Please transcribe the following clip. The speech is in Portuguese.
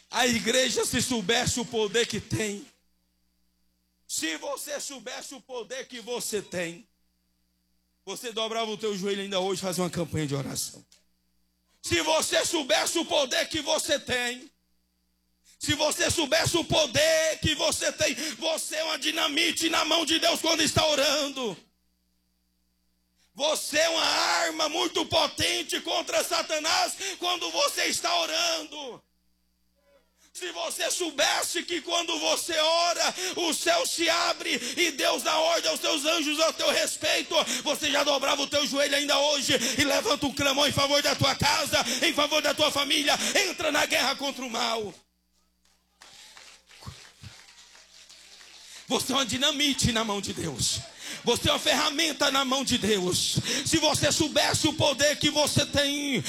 A igreja, se soubesse o poder que tem, se você soubesse o poder que você tem, você dobrava o teu joelho ainda hoje e fazia uma campanha de oração. Se você soubesse o poder que você tem, se você soubesse o poder que você tem, você é uma dinamite na mão de Deus quando está orando. Você é uma arma muito potente contra Satanás quando você está orando. Se você soubesse que quando você ora, o céu se abre e Deus dá ordem aos seus anjos ao teu respeito, você já dobrava o teu joelho ainda hoje e levanta um clamor em favor da tua casa, em favor da tua família, entra na guerra contra o mal. Você é uma dinamite na mão de Deus. Você é uma ferramenta na mão de Deus. Se você soubesse o poder que você tem,